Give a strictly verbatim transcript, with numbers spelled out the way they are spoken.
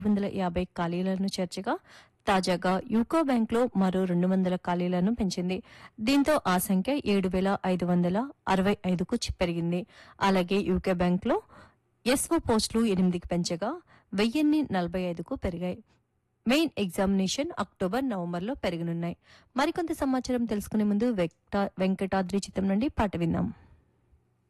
వందల యాభై ఖాళీలను చేర్చగా తాజాగా యూకో బ్యాంక్లో మరో రెండు వందల ఖాళీలను పెంచింది. దీంతో ఆ సంఖ్య ఏడు వేల ఐదు వందల అరవై ఐదుకు పెరిగింది. అలాగే యూకే బ్యాంక్లో ఎస్ఓ పోస్టులు ఎనిమిదికి పెంచగా వెయ్యిన్ని నలభై ఐదుకు పెరిగాయి. మెయిన్ ఎగ్జామినేషన్ అక్టోబర్ నవంబర్లో పెరగనున్నాయి. మరికొంత సమాచారం తెలుసుకునే ముందు వెంకట వెంకటాద్రి చిత్రం నుండి పాట విందాం.